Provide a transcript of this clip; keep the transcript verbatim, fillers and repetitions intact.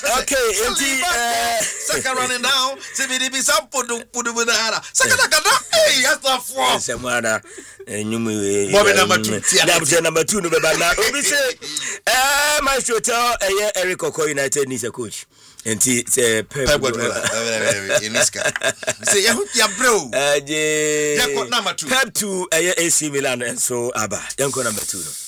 Okay, empty. Second running down. See me be some put put with the hara. Second hey, that's the four. Semana. And you may Bobby number two. Number number two. Number now. We say, eh, my shooter, eh, Eric Oko United needs a coach. And it's a Pep in this guy. Say, yeah, bro. Eh, yeah, number two. Pep two, A C Milan, and so Abba. Yanko number two.